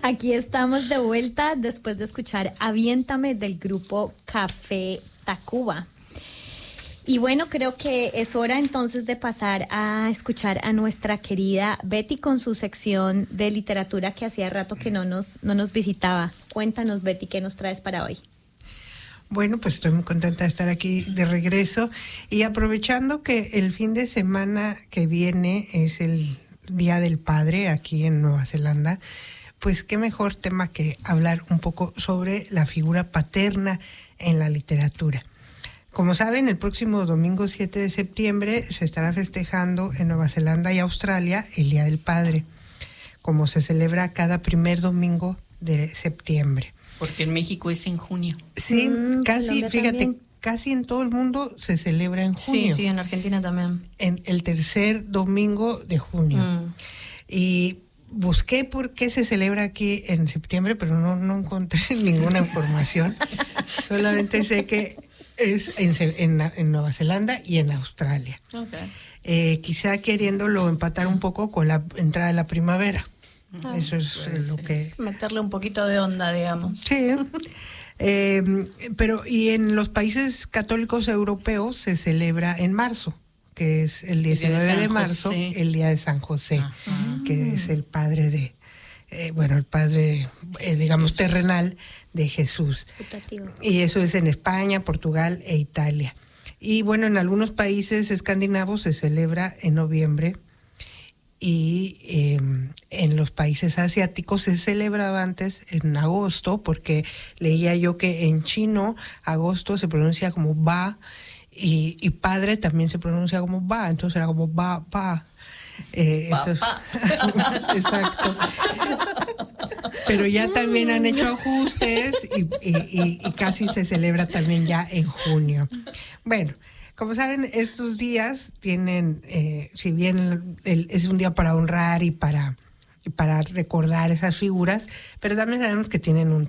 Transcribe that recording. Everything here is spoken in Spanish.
Aquí estamos de vuelta después de escuchar Aviéntame del grupo Café Tacuba. Y bueno, creo que es hora entonces de pasar a escuchar a nuestra querida Betty con su sección de literatura que hacía rato que no nos visitaba. Cuéntanos, Betty, ¿qué nos traes para hoy? Bueno, pues estoy muy contenta de estar aquí de regreso y aprovechando que el fin de semana que viene es el Día del Padre aquí en Nueva Zelanda, pues qué mejor tema que hablar un poco sobre la figura paterna en la literatura. Como saben, el próximo domingo 7 de septiembre se estará festejando en Nueva Zelanda y Australia el Día del Padre, como se celebra cada primer domingo de septiembre. Porque en México es en junio. Sí, casi, fíjate, también. casi en todo el mundo se celebra en junio. Sí, en Argentina también. En el tercer domingo de junio. Y busqué por qué se celebra aquí en septiembre, pero no encontré ninguna información. Solamente sé que es en Nueva Zelanda y en Australia. Okay. Quizá queriéndolo empatar un poco con la entrada de la primavera. Eso es lo que... Meterle un poquito de onda, digamos. Sí, pero y en los países católicos europeos se celebra en marzo, que es el 19 de marzo, el Día de San José, que es el padre de, el padre, digamos, terrenal de Jesús. Putativo. Y eso es en España, Portugal e Italia. Y bueno, en algunos países escandinavos se celebra en noviembre y en los países asiáticos se celebraba antes en agosto, porque leía yo que en chino agosto se pronuncia como ba y padre también se pronuncia como ba, entonces era como ba. Entonces, exacto. Pero ya también han hecho ajustes y casi se celebra también ya en junio. Bueno, como saben, estos días tienen, si bien es un día para honrar y para recordar esas figuras, pero también sabemos que tienen un